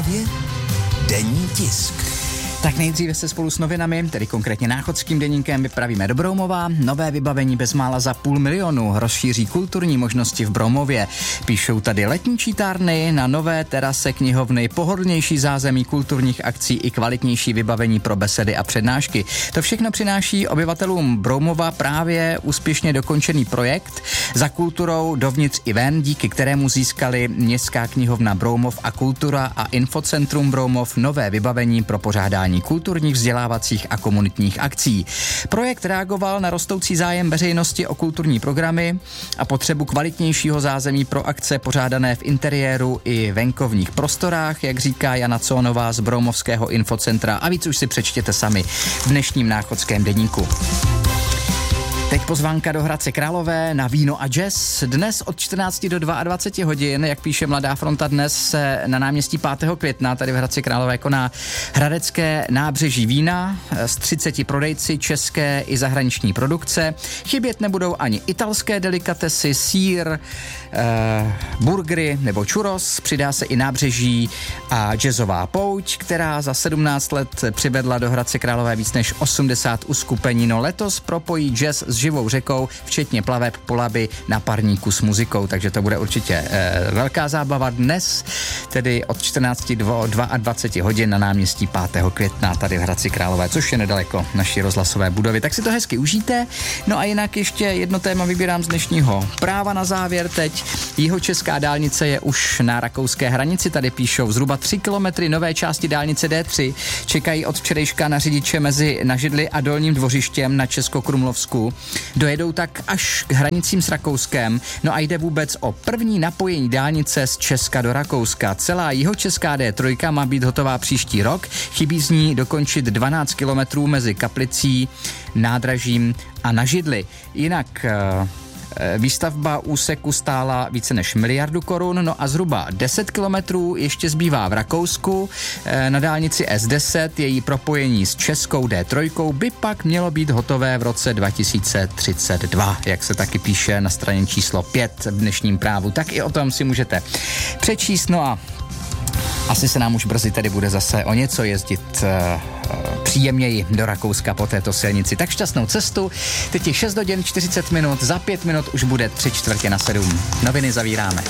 Opavě denní tisk. Tak nejdříve se spolu s novinami, tedy konkrétně Náchodským deníkem, vypravíme do Broumova. Nové vybavení bezmála za 500 000 rozšíří kulturní možnosti v Broumově. Píšou tady letní čítárny, na nové terase knihovny, pohodlnější zázemí kulturních akcí i kvalitnější vybavení pro besedy a přednášky. To všechno přináší obyvatelům Broumova právě úspěšně dokončený projekt Za kulturou dovnitř i ven, díky kterému získali Městská knihovna Broumov a Kultura a Infocentrum Broumov nové vybavení pro pořádání kulturních, vzdělávacích a komunitních akcí. Projekt reagoval na rostoucí zájem veřejnosti o kulturní programy a potřebu kvalitnějšího zázemí pro akce pořádané v interiéru i venkovních prostorách, jak říká Jana Cónová z Broumovského infocentra, a víc už si přečtěte sami v dnešním Náchodském deníku. Teď pozvánka do Hradce Králové na víno a jazz. Dnes od 14 do 22 hodin, jak píše Mladá fronta dnes, se na náměstí 5. května tady v Hradci Králové koná hradecké nábřeží vína s 30 prodejci české i zahraniční produkce. Chybět nebudou ani italské delikatesy, sýr, burgery nebo churros. Přidá se i nábřeží a jazzová pouť, která za 17 let přivedla do Hradce Králové víc než 80 uskupení. No letos propojí jazz s živou řekou, včetně plaveb po Labi na parníku s muzikou, takže to bude určitě velká zábava dnes, tedy od 14 do 22 hodin na náměstí 5. května tady v Hradci Králové, což je nedaleko naší rozhlasové budovy. Tak si to hezky užijte. No a jinak ještě jedno téma vybírám z dnešního Práva na závěr teď. Jihočeská dálnice je už na rakouské hranici, tady píšou zhruba 3 kilometry nové části dálnice D3 čekají od včerejška na řidiče mezi Nažidli a Dolním Dvořištěm na Českokrumlovsku. Dojedou tak až k hranicím s Rakouskem. No a jde vůbec o první napojení dálnice z Česka do Rakouska. Celá jihočeská D3 má být hotová příští rok. Chybí z ní dokončit 12 kilometrů mezi Kaplicí, Nádražím a Nažidli. Jinak výstavba úseku stála více než 1 miliardu korun, no a zhruba 10 kilometrů ještě zbývá v Rakousku. Na dálnici S10 její propojení s českou D3 by pak mělo být hotové v roce 2032, jak se taky píše na straně číslo 5 v dnešním Právu. Tak i o tom si můžete přečíst, no a asi se nám už brzy tedy bude zase o něco jezdit příjemněji do Rakouska po této silnici. Tak šťastnou cestu. Teď je 6 hodin 40 minut, za 5 minut už bude 6:45. Noviny zavíráme.